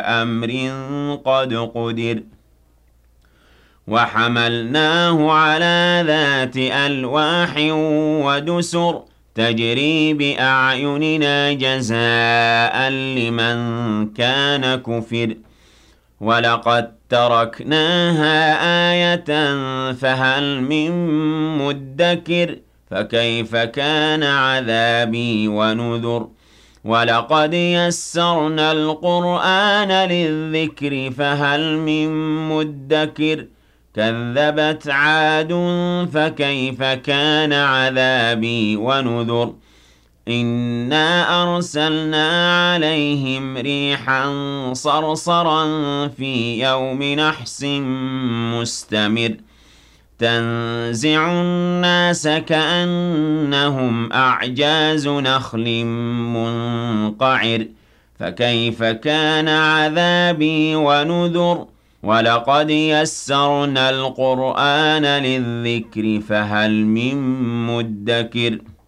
أمر قد قدر وحملناه على ذات ألواح ودسر تجري بأعيننا جزاء لمن كان كفر ولقد تركناها آية فهل من مدكر فكيف كان عذابي ونذر ولقد يسرنا القرآن للذكر فهل من مدكر كذبت عاد فكيف كان عذابي ونذر إنا أرسلنا عليهم ريحا صرصرا في يوم نحس مستمر تنزع الناس كأنهم أعجاز نخل منقعر فكيف كان عذابي ونذر ولقد يسرنا القرآن للذكر فهل من مدكر